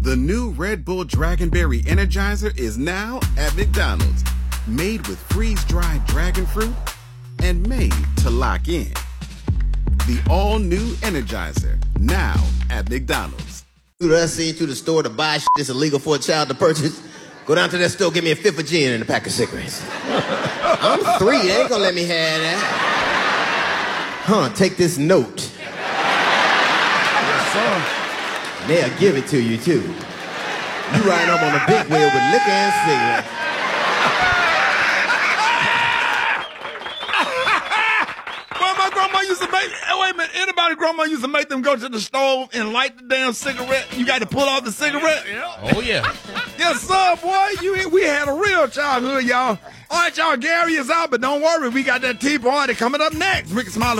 The new Red Bull Dragonberry Energizer is now at McDonald's. Made with freeze-dried dragon fruit and made to lock in. The all-new Energizer, now at McDonald's. I seen you to the store to buy shit that's illegal for a child to purchase. Go down to that store, give me a fifth of gin and a pack of cigarettes. I'm 3, they ain't gonna let me have that. Take this note. Yes, sir. They'll give it to you, too. You riding up on a big wheel with liquor and cigarettes. Well, my grandma used to make, wait a minute, anybody grandma used to make them go to the stove and light the damn cigarette? You got to pull off the cigarette? Oh, yeah. Yes, sir, boy. We had a real childhood, y'all. All right, y'all, Gary is out, but don't worry. We got that tea party coming up next. Ricky Smiley